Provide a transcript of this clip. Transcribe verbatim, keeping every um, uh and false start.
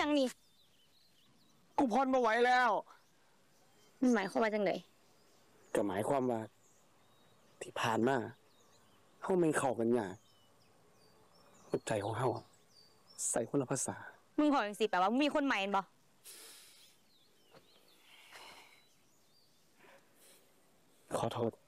ยังนี่กูพรมาไหวแล้วมันหมายความว่าจังไดก็หมายความว่าที่ผ่านมาเฮาไม่เข้ากันยากหัวใจของเฮาใส่คนละภาษามึงขอจังสิแปลว่ามึงมีคนใหม่บ่ขอโทษ